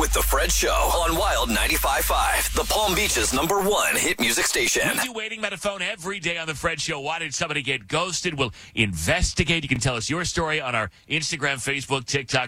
with The Fred Show on Wild 95.5, the Palm Beach's #1 hit music station. We do waiting by the phone every day on The Fred Show. Why did somebody get ghosted? We'll investigate. You can tell us your story on our Instagram, Facebook, TikTok,